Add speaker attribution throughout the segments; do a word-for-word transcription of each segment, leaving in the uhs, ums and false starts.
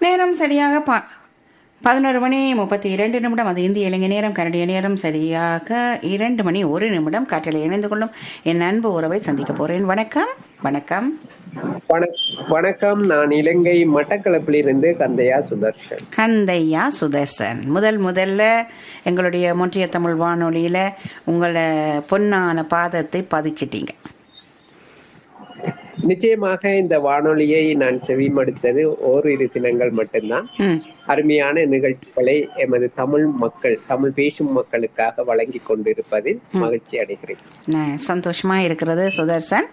Speaker 1: நேரம் சரியாக ப பதினோரு மணி முப்பத்தி இரண்டு நிமிடம். அது இந்திய இலங்கை நேரம். கனடிய நேரம் சரியாக இரண்டு மணி ஒரு நிமிடம். காற்றில் இணைந்து கொள்ளும் என் அன்பு உறவை சந்திக்க போறேன். வணக்கம் வணக்கம்
Speaker 2: வணக்கம். நான் இலங்கை மட்டக்களப்பிலிருந்து கந்தையா சுதர்சன்.
Speaker 1: கந்தையா சுதர்சன், முதல் முதல்ல எங்களுடைய மொன்றிய தமிழ் வானொலியில உங்களை பொன்னான பாதத்தை பதிச்சிட்டீங்க.
Speaker 2: நிச்சயமாக இந்த வானொலியை நான் செவிமடுத்தது ஓரிரு தினங்கள் மட்டும்தான். அருமையான நிகழ்ச்சிகளை எமது தமிழ் மக்கள், தமிழ் பேசும் மக்களுக்காக வழங்கி கொண்டிருப்பதில் மகிழ்ச்சி அடைகிறேன்.
Speaker 1: சந்தோஷமா இருக்கிறது சுதர்சன்.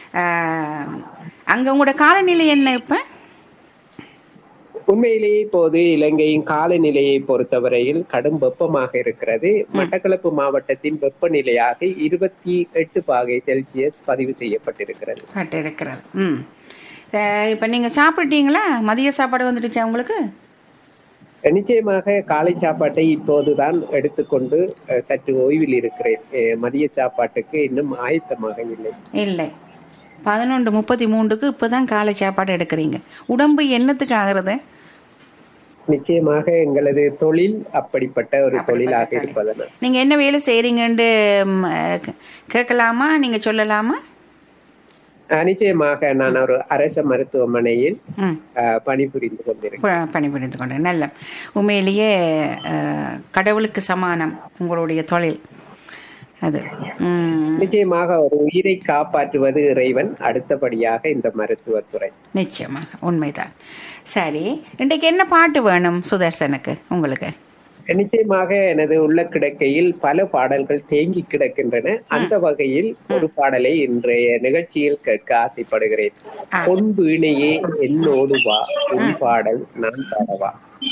Speaker 1: அங்க உங்களோட காலநிலை என்ன இப்ப?
Speaker 2: உண்மையிலேயே இப்போது இலங்கையின் காலநிலையை பொறுத்தவரையில் கடும் வெப்பமாக இருக்கிறது. மட்டக்களப்பு மாவட்டத்தின் வெப்பநிலையாக இருபத்தி எட்டு பாகை செல்சியஸ் பதிவு செய்யப்பட்டிருக்கிறது.
Speaker 1: ம் இப்ப நீங்க சாப்பிட்டீங்களா? மதிய சாப்பாடு வந்துடுச்சா உங்களுக்கு?
Speaker 2: நிச்சயமாக காலை சாப்பாட்டை இப்போதுதான் எடுத்துக்கொண்டு சற்று ஓய்வில் இருக்கிறேன். மதிய சாப்பாட்டுக்கு இன்னும் ஆயத்தமாக இல்லை.
Speaker 1: இல்லை, பதினொன்று முப்பத்தி மூன்றுக்கு இப்பதான் காலை சாப்பாடு எடுக்கிறீங்க. உடம்பு என்னத்துக்கு ஆகிறது?
Speaker 2: நிச்சயமாக எங்களது தொழில் அப்படிப்பட்ட ஒரு தொழிலாக இருப்பதனால்.
Speaker 1: நீங்க என்ன வேலை செய்யறீங்கன்னு கேட்கலாமா? நீங்க சொல்லலாமா?
Speaker 2: நிச்சயமாக நான் ஒரு அரச மருத்துவமனையில் பணிபுரிந்து கொண்டிருக்கேன்.
Speaker 1: பணிபுரிந்து கொண்டேன். நல்ல, உண்மையிலேயே கடவுளுக்கு சமானம் உங்களுடைய தொழில் அது.
Speaker 2: நிச்சயமாக ஒரு உயிரை காப்பாற்றுவது இறைவன், அடுத்தபடியாக இந்த மருத்துவத்துறை.
Speaker 1: நிச்சயமாக உண்மைதான். சரி, இன்றைக்கு என்ன பாட்டு வேணும் சுதர்சனுக்கு உங்களுக்கு?
Speaker 2: நிச்சயமாக எனது உள்ள கிடக்கையில் பல பாடல்கள் தேங்கி கிடக்கின்றன. அந்த வகையில் ஒரு பாடலை இன்றைய நிகழ்ச்சியில் கேட்க ஆசைப்படுகிறேன். பொன் வீணையே என்னோடு வா, உன் பாடல் நான் பாடவா.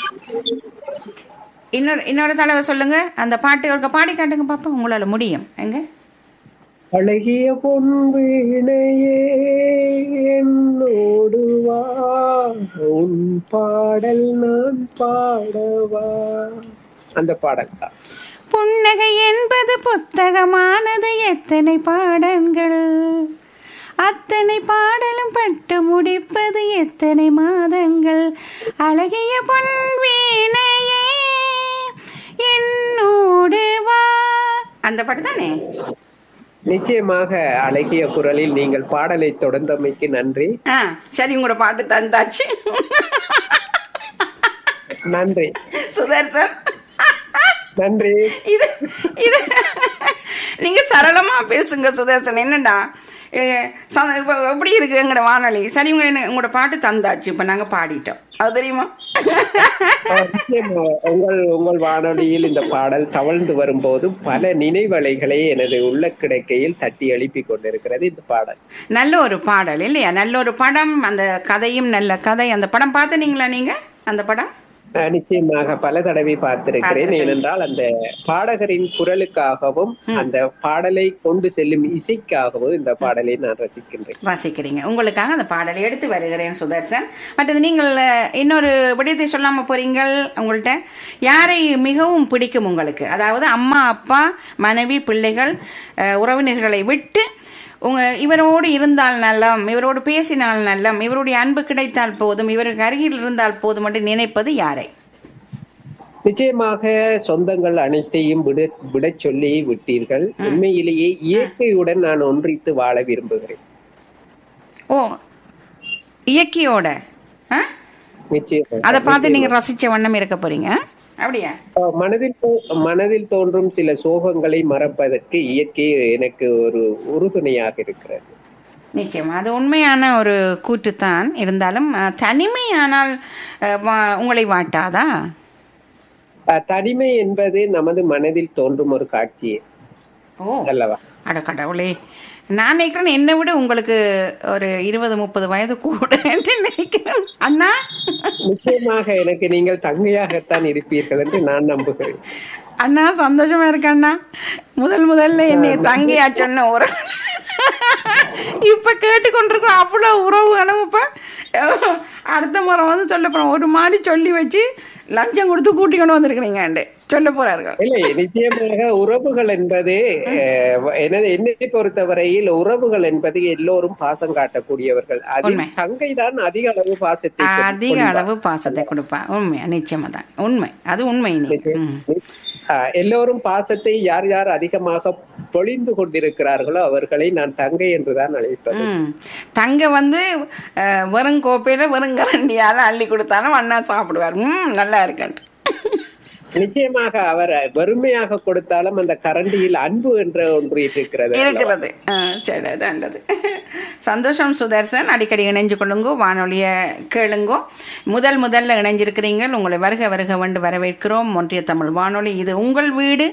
Speaker 1: இன்னொரு இன்னொரு தடவை சொல்லுங்க அந்த பாட்டு. பாடி காட்டுங்க பாப்பா, உங்களால முடியும். எங்க?
Speaker 2: அழகிய பொன் வீணையே என்னோடு வா, உன் பாடல் நான் பாடவா. அந்த பாடல் தான்.
Speaker 1: புன்னகை என்பது புத்தகமானது, எத்தனை பாடல்கள், அத்தனை பாடலும் பட்டு முடிப்பது எத்தனை மாதங்கள். அழகிய பொன் வீணையே என்னோடு வா. அந்த பாட்டு தானே?
Speaker 2: நிச்சயமாக அழகிய குரலில் நீங்கள் பாடலை தொடர்ந்தமைக்கு நன்றி.
Speaker 1: சரி, உங்களோட பாட்டு தந்தாச்சு.
Speaker 2: நன்றி
Speaker 1: சுதர்சன், நன்றி.
Speaker 2: இது
Speaker 1: இது நீங்க சரளமா பேசுங்க சுதர்சன். என்னடா எப்படி இருக்கு எங்களோட வானொலி? சரி, உங்களோட பாட்டு தந்தாச்சு, இப்ப நாங்க பாடிட்டோம், அது தெரியுமா?
Speaker 2: உங்கள் உங்கள் வானொலியில் இந்த பாடல் தவழ்ந்து வரும்போது பல நினைவலைகளை எனது உள்ள கிடக்கையில் தட்டி எழுப்பி கொண்டிருக்கிறது இந்த பாடல்.
Speaker 1: நல்ல ஒரு பாடல் இல்லையா? நல்ல ஒரு படம், அந்த கதையும் நல்ல கதை. அந்த படம் பார்த்தீங்களா நீங்க? அந்த படம்
Speaker 2: நிச்சயமாக பல தடவை பார்த்திருக்கிறேன். ஏனென்றால் அந்த பாடகரின் குரலுக்காகவும் அந்த பாடலை கொண்டு செல்லும் இசைக்காகவும் இந்த பாடலை நான் ரசிக்கின்றேன்.
Speaker 1: வாசிக்கிறீங்க, உங்களுக்காக அந்த பாடலை எடுத்து வருகிறேன் சுதர்சன். மற்றது நீங்கள் இன்னொரு விடயத்தை சொல்லாம போறீங்கள். உங்கள்கிட்ட யாரை மிகவும் பிடிக்கும் உங்களுக்கு? அதாவது அம்மா, அப்பா, மனைவி, பிள்ளைகள், உறவினர்களை விட்டு உங்க இவரோடு இருந்தால் நல்லம், இவரோடு பேசினால் நல்லம், இவருடைய அன்பு கிடைத்தால் போதும், இவருக்கு அருகில் இருந்தால் போதும் என்று நினைப்பது யாரை?
Speaker 2: நிச்சயமாக சொந்தங்கள் அனைத்தையும் விட விட சொல்லி விட்டீர்கள். உண்மையிலேயே இயற்கையுடன் நான் ஒன்றித்து வாழ விரும்புகிறேன்.
Speaker 1: ஓ, இயற்கையோட
Speaker 2: நிச்சயம்.
Speaker 1: அதை பார்த்து நீங்க ரசிச்ச வண்ணம் இருக்க போறீங்க, அப்படியா?
Speaker 2: மனதில் மனதில் தோன்றும் சில சோகங்களை மறப்பதற்கு இயற்கை எனக்கு ஒரு உறுதுணையாக இருக்கிறது.
Speaker 1: நிச்சயமா அது உண்மையான ஒரு கூற்றுத்தான். இருந்தாலும் தனிமையானால் உங்களை வாட்டாதா?
Speaker 2: தனிமை என்பது நமது மனதில் தோன்றும் ஒரு காட்சியே அல்லவா?
Speaker 1: அட கடவுளே, நான் நினைக்கிறேன் என்னை விட உங்களுக்கு ஒரு இருபது முப்பது வயது கூட என்று நினைக்கிறேன் அண்ணா.
Speaker 2: நிச்சயமாக எனக்கு நீங்கள் தங்கையாகத்தான் இருப்பீர்கள் என்று நான் நம்புகிறேன்.
Speaker 1: அண்ணா சந்தோஷமா இருக்கு அண்ணா. முதல் முதல்ல என்னை தங்கையா சொன்ன ஒரு இப்ப கேட்டுக்கொண்டிருக்கோம். அவ்வளவு உறவு அனுப்ப அடுத்த முறை வந்து சொல்ல போறோம். ஒரு மாதிரி சொல்லி வச்சு லஞ்சம் கொடுத்து கூட்டி கொண்டு வந்திருக்கிறீங்க. சொல்ல போறார்கள்.
Speaker 2: இல்லை, நிச்சயமாக உறவுகள் என்பது எனது என்னை பொறுத்தவரையில் உறவுகள் என்பது எல்லோரும் பாசம் காட்டக்கூடியவர்கள். அதில் தங்கை தான் அதிக அளவு பாசத்தை
Speaker 1: அதிக அளவு பாசத்தை கொடுப்பா. உண்மை, நிச்சயமா தான் உண்மை, அது உண்மை.
Speaker 2: எல்லோரும் பாசத்தை யார் யார் அதிகமாக பொழிந்து கொண்டிருக்கிறார்களோ அவர்களை நான் தங்கை என்றுதான் அழைப்பது.
Speaker 1: தங்க வந்து வெறும் கோப்பையில வெறும் கரண்டியால அள்ளி கொடுத்தாலும் அண்ணா சாப்பிடுவார். உம் நல்லா இருக்கட்டும்.
Speaker 2: நிச்சயமாக அவர் வெறுமையாக கொடுத்தாலும் அந்த கரண்டியில் அன்பு என்ற ஒன்று இருக்கிறது
Speaker 1: இருக்கிறது. சரி, நல்லது. சந்தோஷம் சுதர்சன். அடிக்கடி இணைஞ்சு கொள்ளுங்கோ, வானொலிய கேளுங்கோ. முதல் முதல்ல இணைஞ்சிருக்கிறீங்க, உங்களை வருக வருக வந்து வரவேற்கிறோம். ஒன்றிய தமிழ் வானொலி இது உங்கள் வீடு,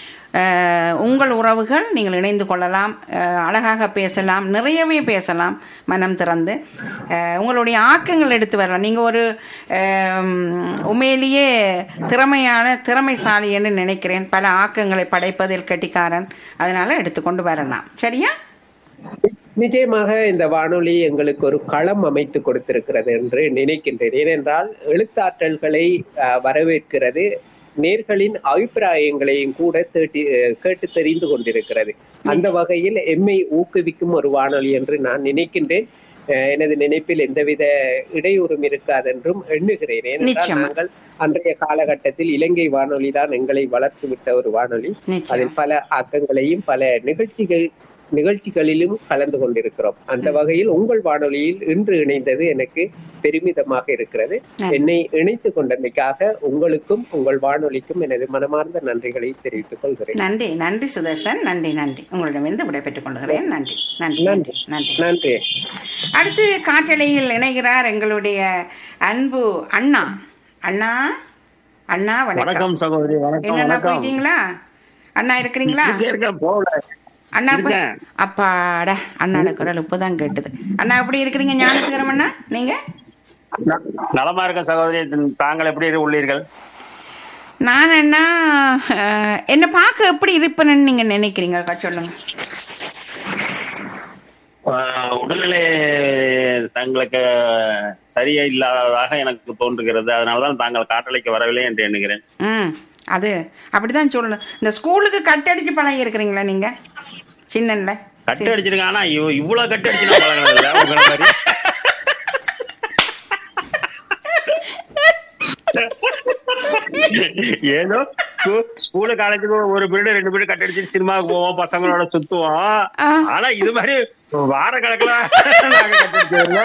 Speaker 1: உங்கள் உறவுகள். நீங்கள் இணைந்து கொள்ளலாம், அழகாக பேசலாம், நிறையவே பேசலாம் மனம் திறந்து. உங்களுடைய ஆக்கங்கள் எடுத்து வரலாம். நீங்கள் ஒரு உண்மையிலேயே திறமையான திறமைசாலி என்று நினைக்கிறேன். பல ஆக்கங்களை படைப்பதில் கெட்டிக்காரன். அதனால எடுத்துக்கொண்டு வரலாம். சரியா?
Speaker 2: நிச்சயமாக இந்த வானொலி எங்களுக்கு ஒரு களம் அமைத்து கொடுத்திருக்கிறது என்று நினைக்கின்றேன். ஏனென்றால் எழுத்தாற்றல்களை வரவேற்கிறது, நேர்களின் அபிப்பிராயங்களையும் கூட தேட்டி கேட்டு தெரிந்து கொண்டிருக்கிறது. அந்த வகையில் எம்மை ஊக்குவிக்கும் ஒரு வானொலி என்று நான் நினைக்கின்றேன். எனது நினைப்பில் எந்தவித இடையூறும் இருக்காது என்றும் எண்ணுகிறேன். ஏனென்றால் நாங்கள் அன்றைய காலகட்டத்தில் இலங்கை வானொலி தான் எங்களை வளர்த்து விட்ட ஒரு வானொலி. அதில் பல ஆக்கங்களையும் பல நிகழ்ச்சிகள் நிகழ்ச்சிகளிலும் கலந்து கொண்டிருக்கிறோம். அந்த வகையில் உங்கள் வானொலியில் இன்று இணைந்தது எனக்கு பெருமிதமாக இருக்கிறது. என்னை இணைத்துக் கொண்டமைக்காக உங்களுக்கும் உங்கள் வானொலிக்கும் எனது மனமார்ந்த நன்றிகளை தெரிவித்துக் கொள்கிறேன்.
Speaker 1: நன்றி, நன்றி சுதர்சன். நன்றி, நன்றி. உங்களிடமிருந்து விடைபெற்றுக் கொள்கிறேன். நன்றி, நன்றி,
Speaker 2: நன்றி,
Speaker 1: நன்றி,
Speaker 2: நன்றி.
Speaker 1: அடுத்து காற்றலையில் இணைகிறார் எங்களுடைய அன்பு அண்ணா. அண்ணா, அண்ணா வணக்கம்
Speaker 3: சகோதரி.
Speaker 1: என்னண்ணா, போயிட்டீங்களா? அண்ணா இருக்கிறீங்களா? அண்ணா அப்பாடா, அண்ணாட குரல் இப்பதான் கேட்டுது. அண்ணா எப்படி இருக்கிறீங்க ஞானசேகரம் அண்ணா? நீங்க
Speaker 3: நலமா இருக்க சகோதரி, தாங்கள் எப்படி உள்ளீர்கள்?
Speaker 1: நான் அண்ணா என்ன பார்க்க எப்படி இருப்பேன்னு நீங்க நினைக்கிறீங்க? சொல்லுங்க.
Speaker 3: உடல்நிலை தங்களுக்கு சரியா இல்லாததாக எனக்கு தோன்றுகிறது. அதனாலதான் தாங்கள் காட்டலைக்கு வரவில்லை என்று எண்ணுகிறேன்.
Speaker 1: ம் அது அப்படிதான் சொல்லணும். இந்த ஸ்கூலுக்கு கட்டடிச்சு பழகி இருக்கிறீங்களா நீங்க? சின்னன்ல
Speaker 3: கட்டு அடிச்சிருங்க. ஆனா இவ்வளவு கட்டு அடிச்சு பழகினது உங்களை மாதிரி. ஏதோ ஸ்கூலு காலேஜுக்கு ஒரு பீரியட் ரெண்டு பீரியட் கட்டு அடிச்சு சினிமாவுக்கு போவோம், பசங்களோட சுத்துவோம். ஆனா இது மாதிரி வார கணக்குல நாங்க கட்டு அடிச்சது.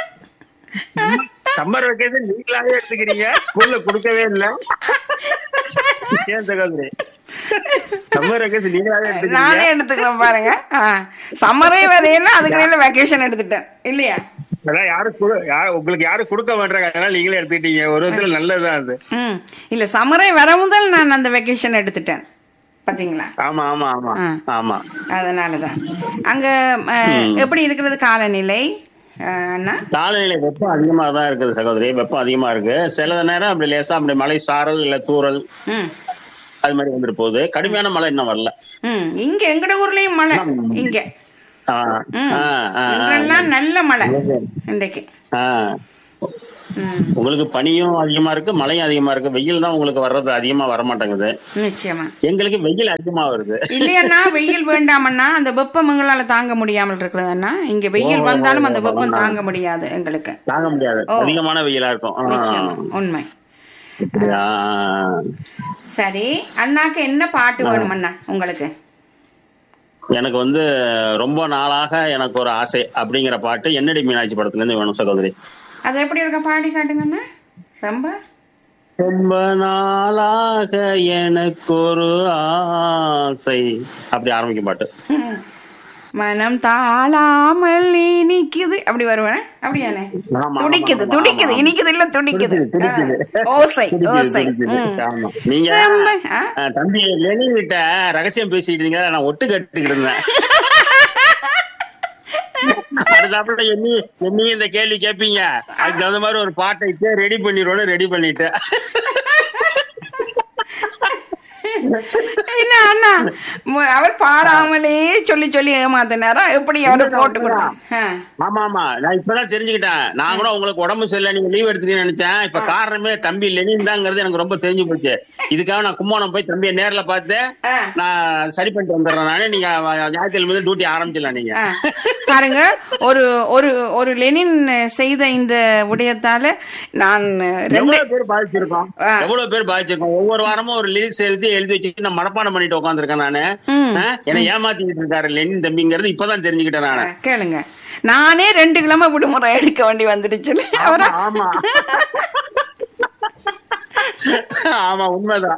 Speaker 3: சம்மர் வெக்கேஷன் நீங்களாவே எடுத்துக்கிறீங்க, ஸ்கூல்ல கொடுக்கவே இல்லை. ஏன் சகோதரி, சம்மர் வெக்கேஷன் நீங்களாவே எடுத்துக்கிறீங்க.
Speaker 1: நானே எடுத்துக்கிறேன் பாருங்க. சம்மரே வரையில அதுக்கு வெக்கேஷன் எடுத்துட்டேன் இல்லையா?
Speaker 3: அதான் யாரும் உங்களுக்கு யாரும் கொடுக்க மாட்டாங்க, அதனால நீங்களே எடுத்துக்கிட்டீங்க. ஒரு விதத்துல நல்லதுதான் அது.
Speaker 1: ம் இல்ல, சம்மரே வர முதல் நான் அந்த வெக்கேஷன் எடுத்துட்டேன் பாத்தீங்களா?
Speaker 3: ஆமா ஆமா ஆமா ஆமா.
Speaker 1: அதனாலதான். அங்க எப்படி இருக்கிறது காலநிலை?
Speaker 3: காலநிலை வெப்பம் அதிகமா தான் இருக்குது சகோதரி. வெப்பம் அதிகமா இருக்கு. சில நேரம் அப்படி லேசா அப்படி மழை சாரல் இல்ல தூரல் அது மாதிரி வந்துட்டு போகுது. கடுமையான மழை இன்னும் வரல.
Speaker 1: இங்க எங்கட ஊர்லயும் மழை. இங்க நல்ல மழை இன்றைக்கு.
Speaker 3: உங்களுக்கு பனியும் அதிகமா இருக்கு, மழையும் அதிகமா இருக்கு. வெயில் தான் உங்களுக்கு வர்றது அதிகமா வர மாட்டேங்குது.
Speaker 1: நிச்சயமா
Speaker 3: எங்களுக்கு வெயில் அதிகமா வருது.
Speaker 1: இல்லையண்ணா, வெயில் வேண்டாமண்ணா, அந்த வெப்பம் எங்களால தாங்க முடியாமல் இருக்கிறதுன்னா. இங்க வெயில் வந்தாலும் அந்த வெப்பம் தாங்க முடியாது, எங்களுக்கு
Speaker 3: தாங்க முடியாது. அதிகமான வெயிலா இருக்கும்.
Speaker 1: உண்மை. சரி, அண்ணாக்கு என்ன பாட்டு வேணும் அண்ணா உங்களுக்கு?
Speaker 3: எனக்கு வந்து ரொம்ப நாளாக எனக்கு ஒரு ஆசை அப்படிங்கிற பாட்டு என்னடி மீனாட்சி படத்துல இருந்து வேணும் சகோதரி.
Speaker 1: அது எப்படி இருக்க, பாடி காட்டுங்கண்ணா. ரொம்ப
Speaker 3: ரொம்ப நாளாக எனக்கு ஒரு ஆசை அப்படி ஆரம்பிக்கும் பாட்டு.
Speaker 1: மனம் தாழாமல் இனிக்குது அப்படி வருவேன். அப்படியானே? துடிக்குது துடிக்குது இனிக்குது இல்ல துடிக்குது. ஓசை ஓசை.
Speaker 3: நீங்க தம்பி லெனின் கிட்ட ரகசியம் பேசிட்டு இருந்தீங்க, நான் ஒட்டு கட்டுக்கிட்டு இருந்தேன். அடுத்தாப்புல என்னி என்னையும் இந்த கேள்வி கேட்பீங்க, அதுக்கு தகுந்த மாதிரி ஒரு பாட்டை ரெடி பண்ணிடுவோம். ரெடி பண்ணிட்டேன்.
Speaker 1: என்ன அண்ணா மு- அவர் பாடாமலே சொல்லி சொல்லி ஏமாத்தினாரா எப்படி அவரை போட்டு கொடுத்தாங்க?
Speaker 3: ஆமா ஆமா நான் இப்பதான் தெரிஞ்சுக்கிட்டேன். நான் கூட உங்களுக்கு உடம்பு சரியில்லை நீங்க லீவ் எடுத்துக்கன்னு நினைச்சேன். இப்ப காரணமே தம்பி லெனின் தாங்கிறது எனக்கு ரொம்ப தெரிஞ்சு போச்சு. இதுக்காக நான் கும்போணம் போய் தம்பியை நேர்ல பார்த்து நான் சரி பண்ணிட்டு வந்துடுறேன். நானே நீங்க ஞாயிற்றுக்கிழமை டியூட்டி ஆரம்பிச்சிடலாம் நீங்க.
Speaker 1: பாருங்க, ஒரு ஒரு ஒரு லெனின் செய்த இந்த விடயத்தால நான் ரெண்டு
Speaker 3: எவ்வளவு பேர் பாதிச்சிருக்கோம் எவ்வளவு பேர் பாதிச்சிருக்கோம். ஒவ்வொரு வாரமும் ஒரு லிரிக்ஸ் எழுதி எழுதி வச்சு நான் மனப்பாடம் பண்ணிட்டு உட்காந்துருக்கேன் நானு. என்ன ஏமாத்திக்கிட்டு இருக்காரு லெனின் தம்பிங்கிறது இப்பதான் தெரிஞ்சுக்கிட்டேன் நானு.
Speaker 1: கேளுங்க, நானே ரெண்டு கிழமை விடுமுறை எடுக்க வேண்டி வந்துடுச்சு அவரா.
Speaker 3: ஆமா ஆமா உண்மைதான்.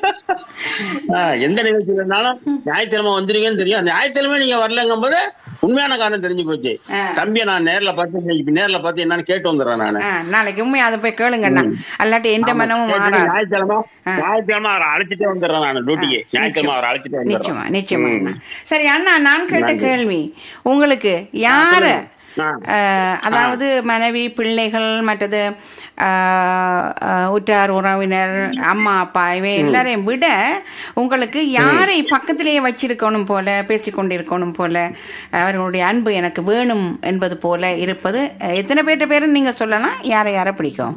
Speaker 3: எந்த நிகழ்ச்சி இருந்தாலும் ஞாயிற்றுக்கிழமை வந்துருவீங்கன்னு தெரியும். ஞாயிற்றுக்கிழமை நீங்க வரலங்கும் போது உண்மையான காரணம் தெரிஞ்சு போச்சு. தம்பியை நான் நேர்ல பார்த்து நேர்ல பார்த்து என்னன்னு கேட்டு வந்துடுறேன் நானு.
Speaker 1: நாளைக்கு உண்மையா அதை போய் கேளுங்கண்ணா, அல்லாட்டி எந்த மனமும் மாறாது.
Speaker 3: ஞாயிற்றுக்கிழமை ஞாயிற்றுக்கிழமை அவரை அழைச்சிட்டே வந்துடுறேன் நான் டியூட்டிக்கு. ஞாயிற்றுக்கிழமை அவரை அழைச்சிட்டே
Speaker 1: நிச்சயமா நிச்சயமா அண்ணா. சரி அண்ணா, நான் கேட்ட கேள்வி உங்களுக்கு யாரு, அதாவது மனைவி பிள்ளைகள் மற்றது உற்றார் உறவினர் அம்மா அப்பா இவை எல்லாரையும் விட உங்களுக்கு யாரை பக்கத்திலேயே வச்சிருக்கணும் போல, பேசிக்கொண்டிருக்கணும் போல, அவர்களுடைய அன்பு எனக்கு வேணும் என்பது போல இருப்பது எத்தனை பேர்ட்ட பேரும் நீங்க சொல்லலாம்? யாரை யாரை பிடிக்கும்?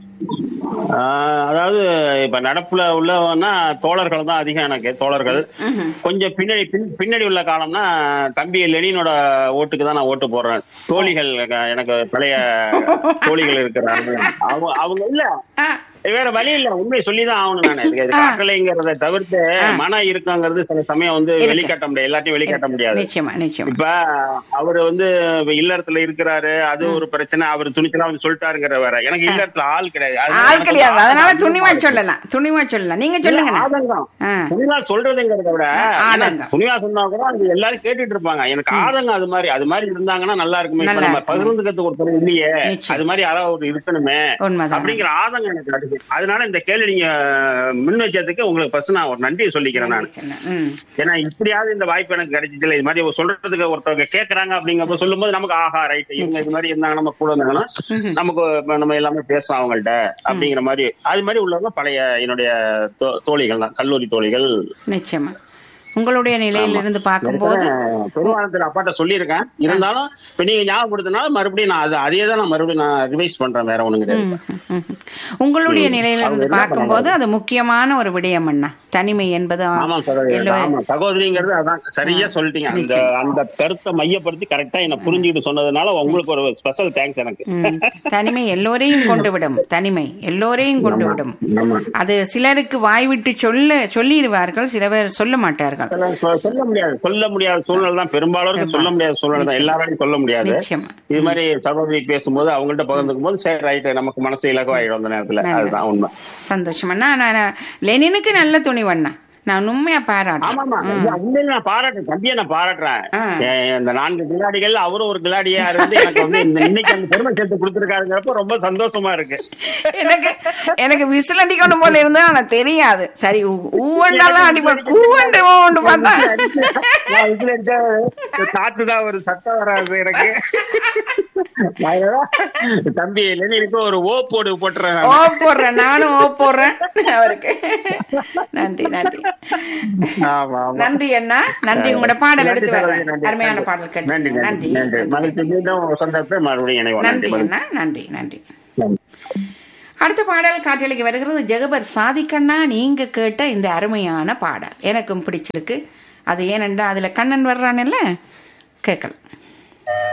Speaker 3: அதாவது இப்ப நடப்புல உள்ளவன்னா தோழர்கள் தான் அதிகம். எனக்கு தோழர்கள் கொஞ்சம் பின்னாடி பின்னாடி உள்ள காலம்னா தம்பி லெனினோட ஓட்டுக்கு தான் நான் ஓட்டு போடுறேன். தோழிகள் எனக்கு பழைய தோழிகள் இருக்கிறாங்க. அவங்க அவங்க இல்ல வேற வழி இல்ல, உண்மையை சொல்லிதான் ஆகணும். நானு காக்கலைங்கிறத தவிர்த்து மன இருக்குங்கிறது சில சமயம் வந்து வெளிக்காட்ட முடியாது, எல்லாத்தையும் வெளிக்காட்ட முடியாது. இப்ப அவரு வந்து இல்லறத்துல இருக்கிறாரு, அது ஒரு பிரச்சனை. அவரு துணிச்சலா வந்து சொல்லிட்டாருங்கிற வேற. எனக்கு இல்லறத்துல ஆள் கிடையாது,
Speaker 1: ஆள் கிடையாது, அதனால துணிவா சொல்லலாம். துணிவா சொல்லலாம், நீங்க சொல்லுங்க.
Speaker 3: ஆதங்கம் துணிவா சொல்றதுங்கிறத விட துணிவா சொன்னா கூட அது எல்லாரும் கேட்டுட்டு இருப்பாங்க. எனக்கு ஆதங்கம் அது மாதிரி அது மாதிரி இருந்தாங்கன்னா நல்லா இருக்குமே. இப்ப நம்ம பகிர்ந்துக்கிறதுக்கு ஒருத்தர் இல்லையே, அது மாதிரி யாராவது ஒரு இருக்கணுமே அப்படிங்கிற ஆதங்கம் எனக்கு. அதனால இந்த கேள்வி நீங்க முன் வச்சதுக்கு உங்களுக்கு ஃபர்ஸ்ட் நான் ஒரு நன்றியை சொல்லிக்கிறேன் நான். ஏன்னா இப்படியாவது இந்த வாய்ப்பு எனக்கு கிடைச்சது இல்லை. இது மாதிரி சொல்றதுக்கு ஒருத்தவங்க கேட்கறாங்க அப்படிங்கப்ப சொல்லும் போது நமக்கு ஆஹா ரைட், இவங்க இது மாதிரி இருந்தாங்க நம்ம கூட இருந்தாங்கன்னா நமக்கு நம்ம எல்லாமே பேசலாம் அவங்கள்ட்ட அப்படிங்கிற மாதிரி. அது மாதிரி உள்ளவங்க பழைய என்னுடைய தோழிகள் தான், கல்லூரி தோழிகள்.
Speaker 1: நிச்சயமா உங்களுடைய நிலையில இருந்து பார்க்கும்போது
Speaker 3: பெருமானத்துல அப்பாட்ட சொல்லியிருக்கேன். இருந்தாலும் இப்ப நீங்க ஞாபகப்படுத்தினால மறுபடியும் நான் அதே தான் நான் மறுபடியும் நான் ரிவைஸ் பண்றேன், வேற ஒண்ணு கிடையாது.
Speaker 1: உங்களுடைய நிலையில இருந்து பார்க்கும்போது அது முக்கியமான ஒரு விடயம் அண்ணா, தனிமை என்பது.
Speaker 3: ஆமா சகோதரிங்கிறது அதான் சரியா சொல்லிட்டீங்க. அந்த அந்த கருத்தை மையப்படுத்தி கரெக்டா என்ன புரிஞ்சுக்கிட்டு சொன்னதுனால உங்களுக்கு ஒரு ஸ்பெஷல் தேங்க்ஸ் எனக்கு.
Speaker 1: தனிமை எல்லோரையும் கொண்டு விடும், தனிமை எல்லோரையும் கொண்டு விடும். அது சிலருக்கு வாய் விட்டு சொல்ல சொல்லிடுவார்கள், சில பேர் சொல்ல மாட்டார்கள்.
Speaker 3: சொல்ல முடியாது சொல்ல முடியாத சூழ்நிலை தான் பெரும்பாலும். சொல்ல முடியாத சூழ்நிலை தான், எல்லாராலையும் சொல்ல முடியாது. இது மாதிரி சகோதரி பேசும்போது அவங்கள்ட்ட பகிர்ந்துக்கும் போது சரி ரைட்டு நமக்கு மனசு இலகுவாயிடும் அந்த நேரத்துல. அதுதான் உண்மை.
Speaker 1: சந்தோஷம் அண்ணா. நான் லெனினுக்கு நல்ல துணிவண்ணா, நான் உண்மையா பாராட்டேன்.
Speaker 3: நான் பாராட்டுறேன், தம்பியை நான் பாராட்டுறேன். இந்த நான்கு கிளாடிகள் அவரும் ஒரு கிளாடியா இருந்து எனக்கு வந்து இந்த இன்னைக்கு அந்த பெருமை சேர்த்து கொடுத்துருக்காருங்கிறப்ப ரொம்ப சந்தோஷமா இருக்கு. எனக்கு
Speaker 1: எனக்கு விசில் அடிக்கணும் போல இருந்தா ஆனா தெரியாது. சரி ஊவண்டாலாம் அடிப்பேன், கூவண்டு ஊவண்டு பார்த்தா
Speaker 3: விசில் அடிச்சா காத்துதான் ஒரு சத்தம் வராது எனக்கு. தம்பி லெனினுக்கு ஒரு ஓ போடு போட்டுறேன்,
Speaker 1: ஓ போடுறேன், நானும் ஓ போடுறேன் அவருக்கு. நன்றி நன்றி நன்றி அண்ணா, நன்றி. உங்களோட பாடல் எடுத்து வரேன், அருமையான பாடல் கேட்டு. நன்றி நன்றி அண்ணா, நன்றி நன்றி. அடுத்த பாடல் காற்றலைக்கு வருகிறது. ஜெகபர் சாதிக்கண்ணா, நீங்க கேட்ட இந்த அருமையான பாடல் எனக்கும் பிடிச்சிருக்கு. அது ஏனென்றா அதுல கண்ணன் வர்றான்ல, கேட்கலாம்.